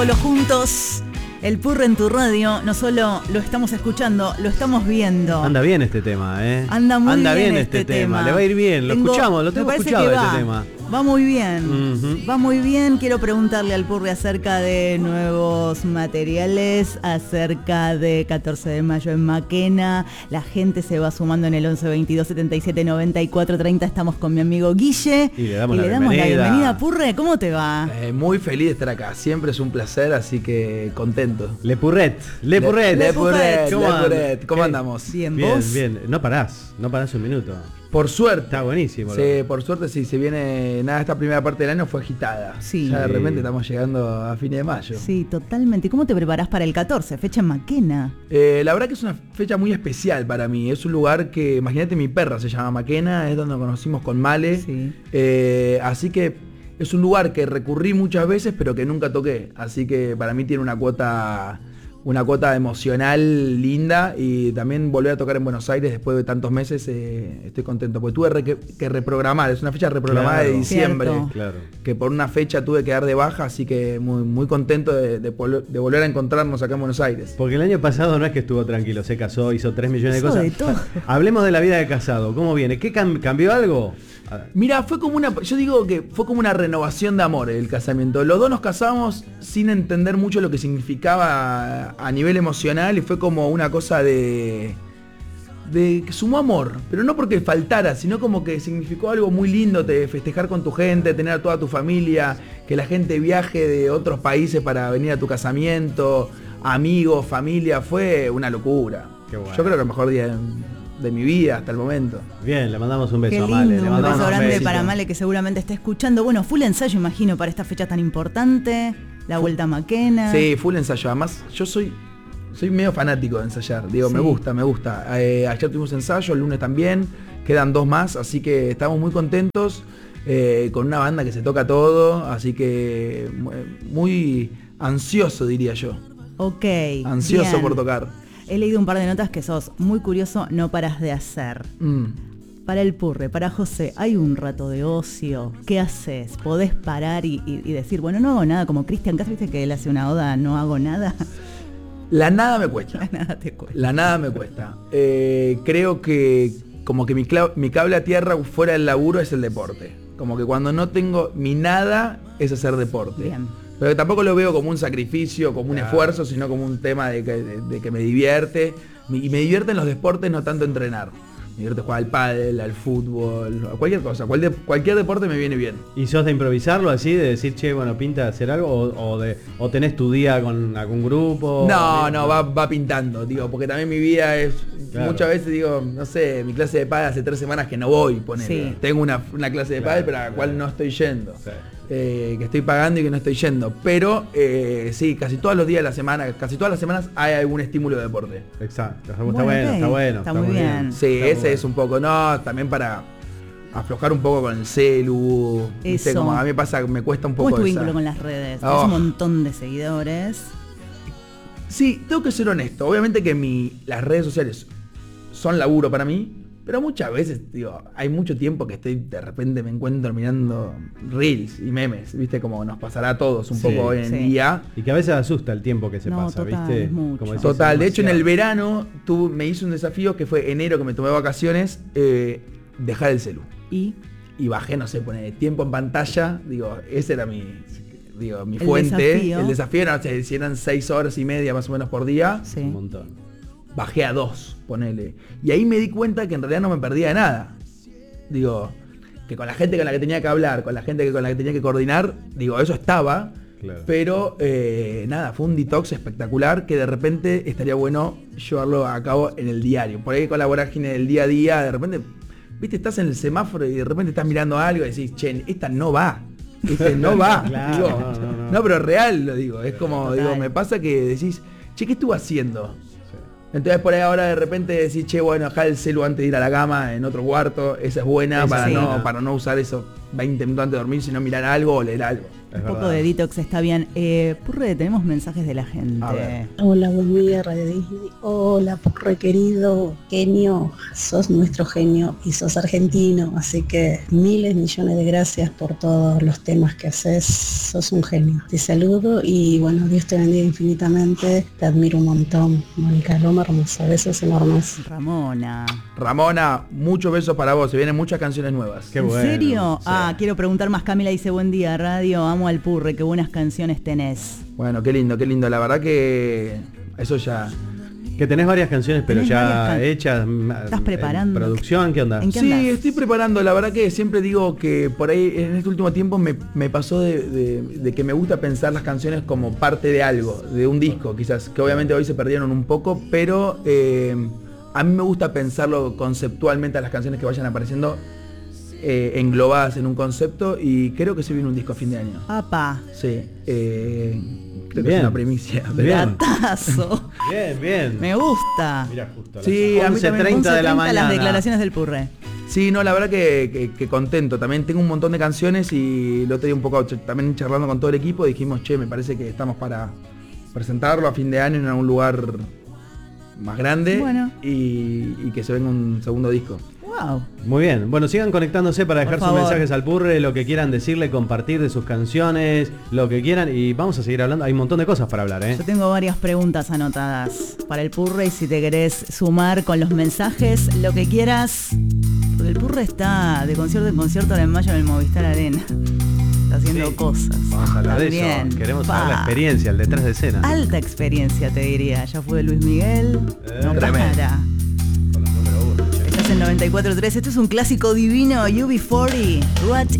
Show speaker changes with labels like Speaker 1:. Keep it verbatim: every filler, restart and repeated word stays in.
Speaker 1: Solo juntos, el Purre en tu radio, no solo lo estamos escuchando, lo estamos viendo.
Speaker 2: Anda bien este tema, ¿eh?
Speaker 1: Anda muy
Speaker 2: Anda
Speaker 1: bien,
Speaker 2: bien
Speaker 1: este,
Speaker 2: este
Speaker 1: tema.
Speaker 2: tema. Le va a ir bien, lo
Speaker 1: Tengo,
Speaker 2: escuchamos, lo tengo escuchado
Speaker 1: que
Speaker 2: este
Speaker 1: va,
Speaker 2: tema.
Speaker 1: Va muy bien,
Speaker 2: Uh-huh.
Speaker 1: va muy bien. Quiero preguntarle al Purre acerca de nuevos materiales, acerca de catorce de mayo en Maquena. La gente se va sumando en el once veintidós setenta y siete noventa y cuatro treinta. Estamos con mi amigo Guille.
Speaker 2: Y le damos,
Speaker 1: y
Speaker 2: la,
Speaker 1: le damos
Speaker 2: bienvenida.
Speaker 1: la bienvenida. Purre, ¿cómo te va?
Speaker 3: Eh, muy feliz de estar acá, siempre es un placer, así que contento.
Speaker 2: Le Purret, Le Purret.
Speaker 3: Le Purret,
Speaker 2: ¿Cómo
Speaker 3: Le
Speaker 2: anda?
Speaker 3: Purret. ¿Cómo
Speaker 2: ¿Qué?
Speaker 3: andamos?
Speaker 1: Bien,
Speaker 2: Bien,
Speaker 1: ¿vos?
Speaker 2: bien. No parás, no parás un minuto.
Speaker 3: Por suerte.
Speaker 2: Está buenísimo.
Speaker 3: Sí, por suerte sí, se viene, nada, esta primera parte del año fue agitada.
Speaker 1: Sí.
Speaker 3: Ya de
Speaker 2: Sí.
Speaker 3: repente estamos llegando a fines de mayo.
Speaker 1: Sí, totalmente. ¿Y cómo te preparás para el catorce? Fecha en Maquena.
Speaker 3: Eh, la verdad que es una fecha muy especial para mí. Es un lugar que, imagínate, mi perra se llama Maquena, es donde nos conocimos con Male.
Speaker 1: Sí.
Speaker 3: Eh, así que es un lugar que recurrí muchas veces, pero que nunca toqué. Así que para mí tiene una cuota, una cuota emocional linda, y también volver a tocar en Buenos Aires después de tantos meses, eh, estoy contento. Porque tuve re- que, que reprogramar, es una fecha reprogramada
Speaker 2: Claro.
Speaker 3: de diciembre.
Speaker 1: Cierto.
Speaker 2: Claro.
Speaker 3: Que por una fecha tuve que dar de baja, así que muy, muy contento de, de, pol- de volver a encontrarnos acá en Buenos Aires.
Speaker 2: Porque el año pasado no es que estuvo tranquilo, se casó, hizo tres millones de
Speaker 1: Hizo
Speaker 2: cosas.
Speaker 1: de todo.
Speaker 2: Hablemos de la vida de casado, ¿cómo viene? ¿Qué cam- cambió algo? Ah,
Speaker 3: Mira, fue como una, yo digo que fue como una renovación de amor el casamiento. Los dos nos casamos sin entender mucho lo que significaba a nivel emocional, y fue como una cosa de, de que sumó amor, pero no porque faltara, sino como que significó algo muy lindo, de festejar con tu gente, tener a toda tu familia, que la gente viaje de otros países para venir a tu casamiento, amigos, familia, fue una locura.
Speaker 2: Qué bueno.
Speaker 3: Yo creo que el mejor día de, de mi vida hasta el momento.
Speaker 2: Bien, le mandamos un beso
Speaker 1: Qué
Speaker 2: a
Speaker 1: lindo,
Speaker 2: Male. Le
Speaker 1: un
Speaker 2: mandamos
Speaker 1: beso
Speaker 2: un
Speaker 1: grande
Speaker 2: besito.
Speaker 1: para Male, que seguramente está escuchando. Bueno, full ensayo, imagino, para esta fecha tan importante. La vuelta a Maquena.
Speaker 3: Sí, full ensayo. Además, yo soy soy medio fanático de ensayar. Digo,
Speaker 1: Sí.
Speaker 3: me gusta, me gusta. Eh, ayer tuvimos ensayo, el lunes también. Quedan dos más, así que estamos muy contentos. Eh, con una banda que se toca todo. Así que mu- muy ansioso, diría yo.
Speaker 1: Ok.
Speaker 3: Ansioso
Speaker 1: bien.
Speaker 3: por tocar.
Speaker 1: He leído un par de notas que sos muy curioso, no paras de hacer.
Speaker 3: Mm.
Speaker 1: Para el Purre, para José, hay un rato de ocio. ¿Qué haces? ¿Podés parar y, y- y decir, bueno, no hago nada? Como Cristian Castro, viste que él hace una oda, no hago nada.
Speaker 3: La nada me cuesta.
Speaker 1: Nada te cuesta.
Speaker 3: La nada me cuesta. Eh, creo que como que mi, cla- mi cable a tierra fuera del laburo es el deporte. Como que cuando no tengo mi nada es hacer deporte.
Speaker 1: Bien.
Speaker 3: Pero tampoco lo veo como un sacrificio, como un
Speaker 2: Claro.
Speaker 3: esfuerzo, sino como un tema de que, de- de que me divierte. Y me divierten los deportes, no tanto entrenar. Me divierte jugar al pádel, al fútbol, a cualquier cosa. Cual de- cualquier deporte me viene bien.
Speaker 2: ¿Y sos de improvisarlo así, de decir, che, bueno, pinta de hacer algo? ¿O, o de, o tenés tu día con algún grupo?
Speaker 3: No, no, va, va pintando, digo, porque también mi vida es,
Speaker 2: Claro.
Speaker 3: muchas veces digo, no sé, mi clase de pádel hace tres semanas que no voy, poner.
Speaker 1: Sí.
Speaker 3: Tengo una, una clase de
Speaker 2: Claro,
Speaker 3: pádel, pero a la
Speaker 2: claro.
Speaker 3: cual no estoy yendo.
Speaker 2: Sí.
Speaker 3: Eh, que estoy pagando y que no estoy yendo. Pero eh, sí, casi todos los días de la semana, casi todas las semanas hay algún estímulo de deporte.
Speaker 2: Exacto, está
Speaker 1: Bueno,
Speaker 2: bueno,
Speaker 1: ok,
Speaker 2: está bueno.
Speaker 1: está muy bien.
Speaker 3: Sí,
Speaker 2: Está
Speaker 3: ese
Speaker 2: muy
Speaker 3: es un poco, no, también para aflojar un poco con el celu. ¿Viste?
Speaker 1: Eso.
Speaker 3: Como a mí me pasa, me cuesta un
Speaker 1: ¿Cómo
Speaker 3: poco
Speaker 1: es tu
Speaker 3: esa-
Speaker 1: vínculo con las redes?
Speaker 3: Oh.
Speaker 1: Tienes un montón de seguidores.
Speaker 3: Sí, tengo que ser honesto. Obviamente que mi, las redes sociales son laburo para mí, pero muchas veces, digo, hay mucho tiempo que estoy, de repente me encuentro mirando reels y memes, ¿viste? Como nos pasará a todos un
Speaker 2: Sí,
Speaker 3: poco hoy en
Speaker 1: sí.
Speaker 3: día.
Speaker 2: Y que a veces asusta el tiempo que se
Speaker 1: No,
Speaker 2: pasa,
Speaker 1: total,
Speaker 2: ¿viste?
Speaker 1: es mucho.
Speaker 2: Como decís,
Speaker 3: Total, de hecho en el
Speaker 2: demasiado.
Speaker 3: verano tú, me hice un desafío que fue enero, que me tomé vacaciones, eh, dejar el celu.
Speaker 1: Y
Speaker 3: Y bajé, no sé, poner tiempo en pantalla, digo, ese era mi, digo, mi
Speaker 1: El
Speaker 3: fuente.
Speaker 1: desafío.
Speaker 3: El desafío era, no sé, si eran seis horas y media más o menos por día.
Speaker 2: Un
Speaker 1: sí.
Speaker 2: montón.
Speaker 3: Bajé a dos, ponele. Y ahí me di cuenta que en realidad no me perdía de nada. Digo, que con la gente con la que tenía que hablar, con la gente que con la que tenía que coordinar, digo, eso estaba.
Speaker 2: Claro.
Speaker 3: Pero eh, nada, fue un detox espectacular que de repente estaría bueno llevarlo a cabo en el diario. Por ahí con la vorágine del día a día, de repente, viste, estás en el semáforo y de repente estás mirando algo y decís, che, esta no va. Este no va.
Speaker 2: Claro,
Speaker 3: Digo,
Speaker 2: no, no, no.
Speaker 3: no, pero real lo digo. Es como,
Speaker 1: Total.
Speaker 3: digo, me pasa que decís, che, ¿qué estuve haciendo? Entonces por ahí ahora de repente decís, che, bueno, dejar el celu antes de ir a la cama en otro cuarto, esa es buena
Speaker 2: Esa
Speaker 3: para,
Speaker 2: sí.
Speaker 3: no, para no usar eso veinte minutos antes de dormir, sino mirar algo o leer algo.
Speaker 2: Es
Speaker 1: Un poco
Speaker 2: verdad.
Speaker 1: de detox está bien. Eh, Purre, tenemos mensajes de la gente.
Speaker 3: A ver.
Speaker 4: Hola, buen día, Radio Disney. Hola, Purre querido, genio, sos nuestro genio y sos argentino, así que miles, millones de gracias por todos los temas que haces, sos un genio. Te saludo y bueno, Dios te bendiga infinitamente, te admiro un montón. Mónica Loma, hermosa, besos enormes.
Speaker 1: Ramona.
Speaker 3: Ramona, muchos besos para vos, se vienen muchas canciones nuevas.
Speaker 2: Qué
Speaker 1: ¿En
Speaker 2: bueno.
Speaker 1: serio?
Speaker 2: Sí.
Speaker 1: Ah, quiero preguntar más. Camila dice, buen día, radio, amo al Purre, qué buenas canciones tenés.
Speaker 3: Bueno, qué lindo, qué lindo, la verdad que eso ya...
Speaker 2: Que tenés varias canciones, pero
Speaker 1: Tenés
Speaker 2: ya
Speaker 1: varias can-
Speaker 2: hechas.
Speaker 1: ¿Estás preparando?
Speaker 2: ¿En producción? ¿Qué onda?
Speaker 1: ¿En qué
Speaker 3: Sí,
Speaker 1: andás?
Speaker 3: estoy preparando, la verdad que siempre digo que por ahí en este último tiempo me, me pasó de, de- de que me gusta pensar las canciones como parte de algo, de un disco quizás, que obviamente hoy se perdieron un poco, pero eh, a mí me gusta pensarlo conceptualmente a las canciones que vayan apareciendo eh, englobadas en un concepto y creo que se viene un disco a fin de año.
Speaker 1: Papá,
Speaker 3: Sí, eh, creo que
Speaker 2: Bien.
Speaker 3: es una primicia. pero-
Speaker 2: Bien.
Speaker 1: datazo.
Speaker 2: Bien, bien.
Speaker 1: Me gusta.
Speaker 2: Mira, justo a las
Speaker 3: Sí, a mí
Speaker 2: once
Speaker 3: también,
Speaker 2: treinta de la
Speaker 1: once treinta
Speaker 2: mañana.
Speaker 1: las declaraciones del Purre.
Speaker 3: Sí, no, la verdad que, que- que contento. También tengo un montón de canciones y lo tenía un poco ch- también charlando con todo el equipo. Dijimos, che, me parece que estamos para presentarlo a fin de año en algún lugar más grande
Speaker 1: Bueno.
Speaker 3: y, y que se venga un segundo disco.
Speaker 1: Wow.
Speaker 2: Muy bien. Bueno, sigan conectándose para
Speaker 1: Por
Speaker 2: dejar sus
Speaker 1: favor.
Speaker 2: mensajes al Purre, lo que quieran decirle, compartir de sus canciones, lo que quieran. Y vamos a seguir hablando. Hay un montón de cosas para hablar, ¿eh?
Speaker 1: Yo tengo varias preguntas anotadas para el Purre y si te querés sumar con los mensajes, lo que quieras. Porque el Purre está de concierto en concierto ahora en mayo en el Movistar Arena. Está haciendo
Speaker 2: Sí.
Speaker 1: cosas.
Speaker 2: Vamos a hablar de
Speaker 1: También.
Speaker 2: eso. Queremos
Speaker 1: Pa.
Speaker 2: saber la experiencia, el detrás de escena.
Speaker 1: Alta experiencia, te diría. Ya fue Luis Miguel.
Speaker 2: Eh,
Speaker 1: no
Speaker 3: tremendo.
Speaker 1: para.
Speaker 2: Con los número uno, che.
Speaker 1: Estás en noventa y cuatro punto tres. Esto es un clásico divino. U B cuarenta. What